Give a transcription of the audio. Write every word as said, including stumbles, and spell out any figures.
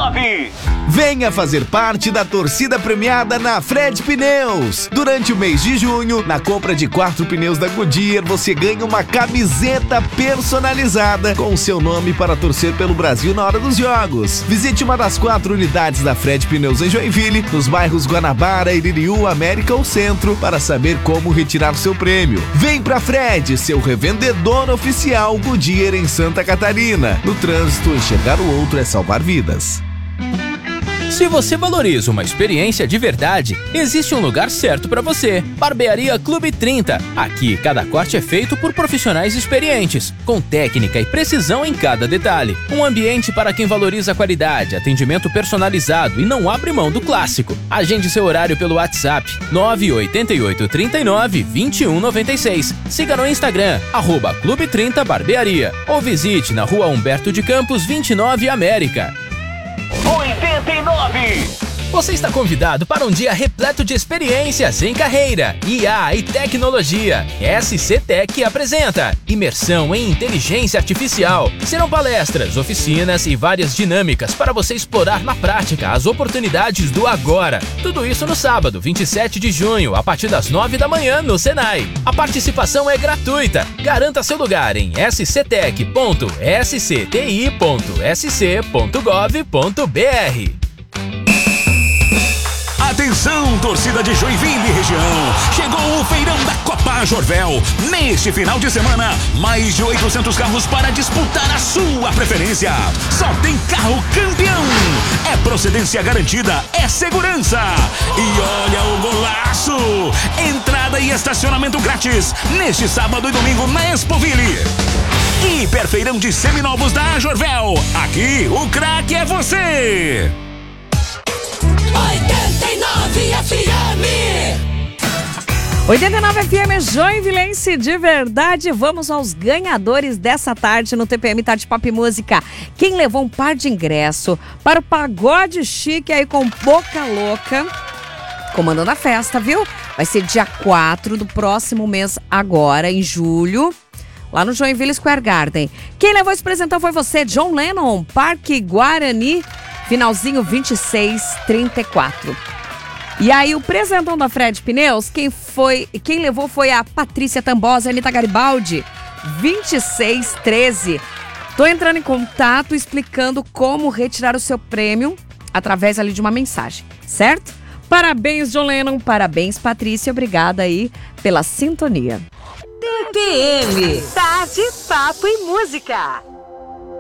nove. Venha fazer parte da torcida premiada na Fred Pneus. Durante o mês de junho, na compra de quatro pneus da Goodyear, você ganha uma camiseta personalizada com o seu nome para torcer pelo Brasil na hora dos jogos. Visite uma das quatro unidades da Fred Pneus em Joinville, nos bairros Guanabara, Iririú, América ou Centro, para saber como retirar seu prêmio. Vem pra Fred, seu revendedor oficial Goodyear em Santa Catarina. No trânsito, enxergar o outro é salvar vidas. Se você valoriza uma experiência de verdade, existe um lugar certo para você. Barbearia Clube trinta. Aqui, cada corte é feito por profissionais experientes, com técnica e precisão em cada detalhe. Um ambiente para quem valoriza a qualidade, atendimento personalizado e não abre mão do clássico. Agende seu horário pelo WhatsApp nove oito oito, três nove, dois um nove seis. Siga no Instagram, arroba Clube trinta Barbearia. Ou visite na Rua Humberto de Campos, vinte e nove, América. oitenta e nove. Você está convidado para um dia repleto de experiências em carreira, I A e tecnologia. S C Tech apresenta Imersão em Inteligência Artificial. Serão palestras, oficinas e várias dinâmicas para você explorar na prática as oportunidades do agora. Tudo isso no sábado, vinte e sete de junho, a partir das nove da manhã no Senai. A participação é gratuita. Garanta seu lugar em s c tech ponto s c t i ponto s c ponto gov ponto b r. Atenção, torcida de Joinville e região! Chegou o feirão da Copa Jorvel. Neste final de semana, mais de oitocentos carros para disputar a sua preferência. Só tem carro campeão. É procedência garantida, é segurança. E olha o golaço! Entrada e estacionamento grátis neste sábado e domingo na Expoville. Hiperfeirão de seminovos da Jorvel. Aqui o craque é você! oitenta e nove F M. oitenta e nove F M Joinvilense de verdade. Vamos aos ganhadores dessa tarde no T P M Tarde Pop Música. Quem levou um par de ingresso para o Pagode Chique aí com Boca Louca, comandando a festa, viu? Vai ser dia quatro do próximo mês agora, em julho, lá no Joinville Square Garden. Quem levou esse presentão foi você, John Lennon, Parque Guarani, finalzinho vinte e seis trinta e quatro. E aí o presentão da Fred Pneus, quem foi, quem levou foi a Patrícia Tambosa, Anitta Garibaldi, vinte e seis treze. Tô entrando em contato explicando como retirar o seu prêmio através ali de uma mensagem, certo? Parabéns, John Lennon, parabéns, Patrícia, obrigada aí pela sintonia. T P M Tarde, Papo e Música.